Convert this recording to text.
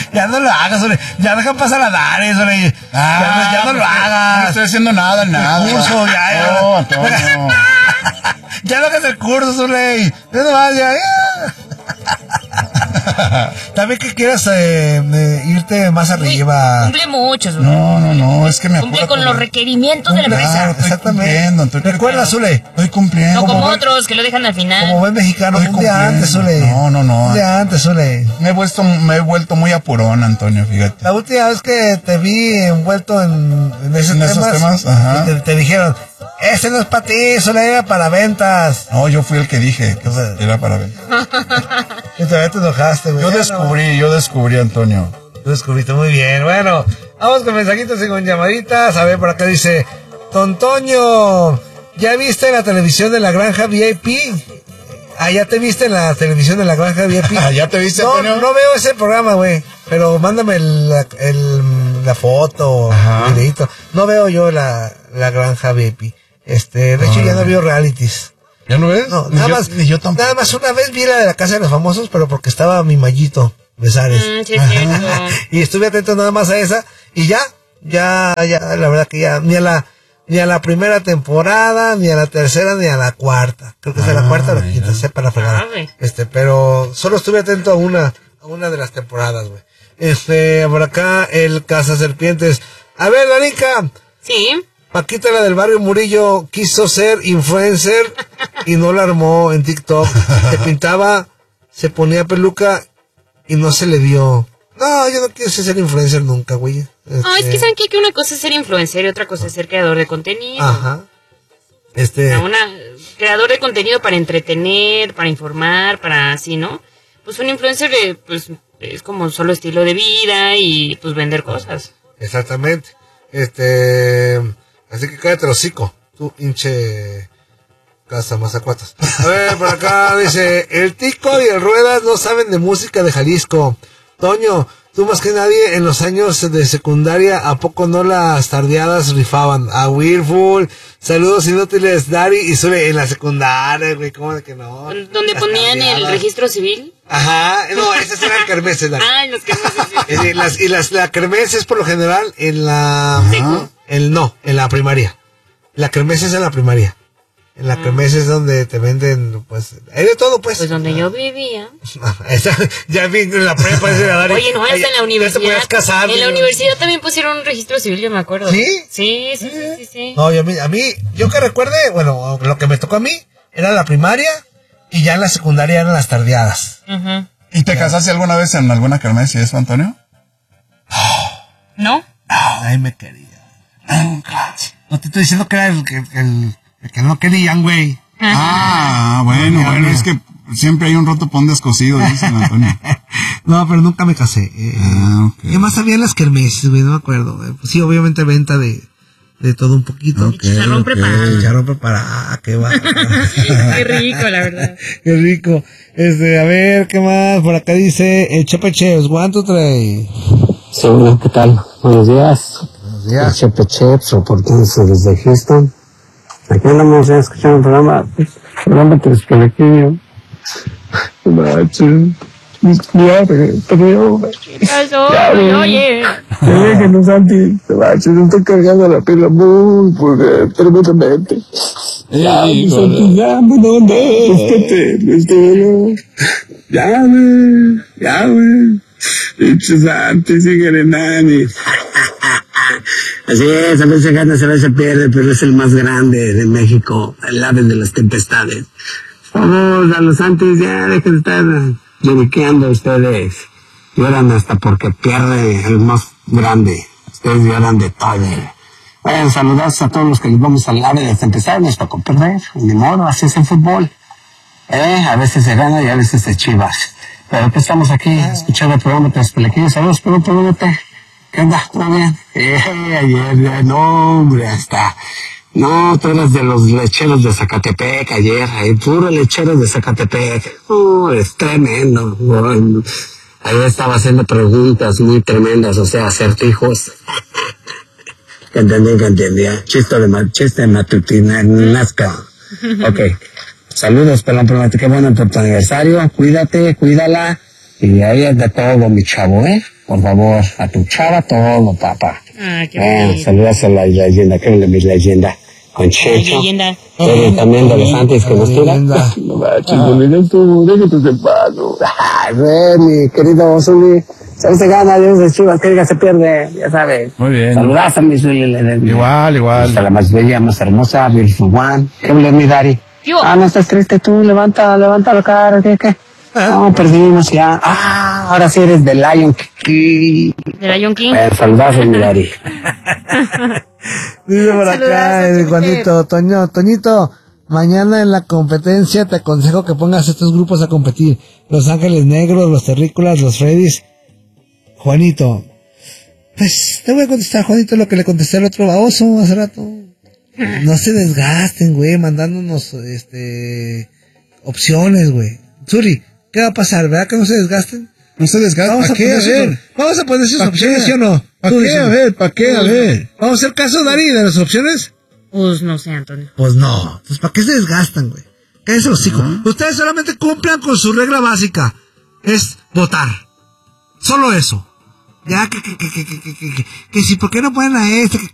Ya no lo hagas, Zule. Ya deja pasar a Dare, Zule. Ya no lo hagas. No estoy haciendo nada. Curso, ya. No, Antonio. Ya no hagas el curso, Zule. Ya no vas, ya. También que quieras irte más arriba. Cumple mucho, Zule. No, es que me cumple con los requerimentos de la empresa. Claro, exactamente. Recuerda, Zule. Estoy cumpliendo. No como otros que lo dejan al final. Como buen mexicano, un día antes, Zule. No. Un día antes, Zule. Me he vuelto muy apurón, Antonio, fíjate. La última vez que te vi envuelto en esos temas, ajá. Te dijeron, ese no es para ti, Zule, era para ventas. No, yo fui el que dije que era para ver. Y todavía te enojaste, güey. Yo descubrí, Antonio. Lo descubriste muy bien. Bueno, vamos con mensajitos y con llamaditas. A ver, por acá dice, Tontoño, ¿ya viste la televisión de la Granja VIP? ¿Ya te viste en la televisión de la Granja VIP? ¿Ya te viste, No, Antonio? no veo ese programa, güey. Pero mándame la foto, el videito. No veo yo la Granja VIP. De hecho, ya no veo realities. ¿Ya no ves? No, nada más una vez vi la de la Casa de los Famosos, pero porque estaba mi Mayito Besares. Sí, es cierto. Y estuve atento nada más a esa, y ya, la verdad que ya, ni a la primera temporada, ni a la tercera, ni a la cuarta. Creo que es a la cuarta o la quinta, sepa la fregada. Pero solo estuve atento a una de las temporadas, güey. Por acá, el Cazaserpientes. A ver, Danica. Sí. Paquita, la del barrio Murillo, quiso ser influencer y no la armó en TikTok. Se pintaba, se ponía peluca y no se le dio. No, yo no quiero ser influencer nunca, güey. No, es que saben que una cosa es ser influencer y otra cosa es ser creador de contenido. Ajá. Creador de contenido para entretener, para informar, para así, ¿no? Pues un influencer, pues, es como solo estilo de vida y, pues, vender cosas. Exactamente. Así que cállate el hocico, tú hinche casa mazacuatas. A ver, por acá dice, el Tico y el Ruedas no saben de música de Jalisco. Toño, tú más que nadie en los años de secundaria, ¿a poco no las tardeadas rifaban? A Willful, saludos inútiles, Dari y Zule en la secundaria, güey, ¿cómo de que no? ¿Donde ponían el registro civil? Ajá, no, esas eran kermeses, Dari. Ah, los kermeses, sí. La kermés es por lo general en la... en la primaria. La kermés es en la primaria. En la kermés es donde te venden, pues, hay de todo, pues. Pues donde yo vivía. Ya vi en la prepa. Oye, no, es en la universidad. Ya te puedes casar. En la universidad también pusieron un registro civil, yo me acuerdo. ¿Sí? Sí. No, a mí, yo que recuerde, bueno, lo que me tocó a mí era la primaria y ya en la secundaria eran las tardeadas. Uh-huh. ¿Y te casaste alguna vez en alguna kermés y eso, Antonio? ¿No? Ay, me quería. No te estoy diciendo que era el que no querían, güey. Bueno, es que siempre hay un roto para un descosido, dicen, Antonio. No, pero nunca me casé. Okay. ¿Qué más había en las kermeses, güey? No me acuerdo. Pues sí, obviamente venta de todo un poquito. Okay, chicharrón preparado. Chicharrón preparado, qué va. Qué rico, la verdad. Qué rico. A ver, ¿qué más? Por acá dice el Chepe Cheps, 1, 2, 3. Sí, ¿qué tal? Buenos días. Buenos días. El Chepe Cheps, reportándose desde Houston. Aquí andamos escuchando el programa Telespelequillo. ¿Qué pasó? Oye. Que no, Santi, se está cargando la pila muy tremendamente. Ya, Santi, ya, ¿dónde? Ya, güey. Dicho Santi, sigue Nani. Así es, a veces gana, a veces pierde, pero es el más grande de México, el ave de las tempestades. Vamos a los Santis, ya dejen de estar lloriqueando ustedes. Lloran hasta porque pierde el más grande. Ustedes lloran de todo. Bueno, saludos a todos los que les vamos al ave de las tempestades, nos tocó perder, ni modo, así es el fútbol. A veces se gana y a veces se chivas. Pero que estamos aquí, escuchando el programa Telespelequillo. Saludos, pero pregúntate. ¿Qué onda? ¿Todo bien? Ayer, no, hombre, hasta... No, tú eres de los lecheros de Zacatepec ayer, puro lechero de Zacatepec. Es tremendo. Bueno, ahí estaba haciendo preguntas muy tremendas, o sea, acertijos. Entendí. Chiste matutina, Nazca. Ok. Saludos, pelón, qué bueno por tu aniversario. Cuídate, cuídala. Y ahí es de todo, mi chavo, por favor, a tu chava todo, papá. Ah, qué bonito. Saludas a la leyenda, que es mi leyenda. Con Checho. Leyenda. Pero también de los antes que nos tira. Leyenda. No manches, Zuli, tú, déjate de paso. Ay, mi querido Zuli. Se se gana, Dios de Chivas, que diga se pierde, ya sabes. Muy bien. Saludas a mi Zuli. Igual. Hasta la más bella, más hermosa, Beautiful One. ¿Qué hablé, mi Dari? Yo. No estás triste tú, levanta la cara, ¿qué? No, perdimos ya. Ahora sí eres de Lion King. De la Yonking. Saludazos, mi Dari. Dice por acá Saludazos, Juanito, Toñito, mañana en la competencia te aconsejo que pongas estos grupos a competir. Los Ángeles Negros, los Terrícolas, los Freddys. Juanito, pues te voy a contestar, Juanito, lo que le contesté al otro baboso hace rato. No se desgasten, güey, mandándonos, opciones, güey. Zuri, ¿qué va a pasar? ¿Verdad que no se desgasten? No se desgasta. Vamos a poner sus opciones, ¿sí o no? ¿Para qué? A ver, ¿para qué? A ver. ¿Vamos a hacer caso, Dari, de las opciones? Pues no sé, Antonio. Pues no. Pues ¿para qué se desgastan, güey? Cállense los hijos. Ustedes solamente cumplan con su regla básica. Es votar. Solo eso. Ya que si, ¿por qué no ponen a este?